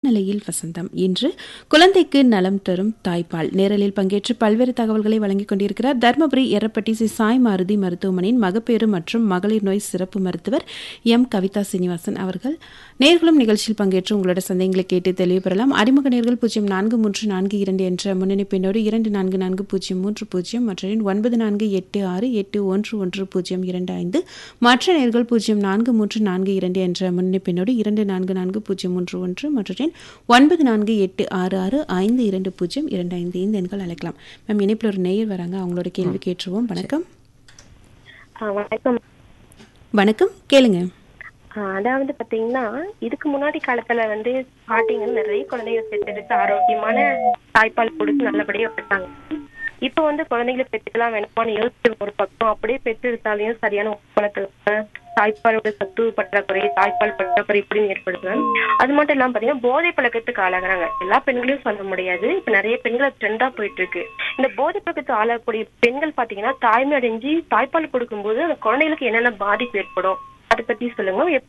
மனநிலையில் வசந்தம். இன்று குழந்தைக்கு நலம் தரும் தாய்ப்பால் நேரலில் பங்கேற்று பல்வேறு தகவல்களை வழங்கிக் கொண்டிருக்கிறார் தர்மபுரி எரப்பட்டி ஸ்ரீ சாய் மாருதி மருத்துவமனையின் மகப்பேறு மற்றும் மகளிர் நோய் சிறப்பு மருத்துவர் எம் கவிதா சீனிவாசன் அவர்கள். நேர்களும் நிகழ்ச்சியில் பங்கேற்று உங்களோட சந்தேகங்களை கேட்டு தெளிவு பெறலாம். அறிமுக நேர்கள் 0342 என்ற முன்னணி பின்னோடு 244030 மற்ற 9486811025 மற்ற நேர்கள் 0434 என்ற முன்னணி பின்னோடு 244031 மற்ற 9486652025 இந்த எண்கள் அழைக்கலாம். மேம், இணைப்பில் ஒரு நேயர் வராங்க, அவங்களோட கேள்வி கேட்டுருவோம். வணக்கம். வணக்கம். வணக்கம், கேளுங்க. அதாவது பாத்தீங்கன்னா, இதுக்கு முன்னாடி காலத்துல பாட்டிங்க நிறைய குழந்தைகள் பெற்றெடுத்து ஆரோக்கியமான தாய்ப்பால் கொடுத்து நல்லபடியா வளர்த்தாங்க. இப்ப குழந்தைகளை பெற்றுக்கலாம் வேணுமான்னு யோசிச்சு ஒரு பக்கம், அப்படியே பெற்றெடுத்தாலையும் சரியான உட்பழக்கத்துல தாய்ப்பாலோட சத்து பற்றாக்குறை, தாய்ப்பால் பற்றாக்குறை இப்படின்னு ஏற்படுத்துறாங்க. அது மட்டும் இல்லாம பாத்தீங்கன்னா போதை பழக்கத்துக்கு ஆளாகிறாங்க. எல்லா பெண்களையும் சொல்ல முடியாது, இப்ப நிறைய பெண்கள் ட்ரெண்டா போயிட்டு இருக்கு. இந்த போதை பழக்கத்துக்கு ஆளாகக்கூடிய பெண்கள் பாத்தீங்கன்னா தாய்மை அடைஞ்சு தாய்ப்பால் கொடுக்கும்போது அந்த குழந்தைகளுக்கு என்னென்ன பாதிப்பு ஏற்படும் அதை பத்தி சொல்லுங்க.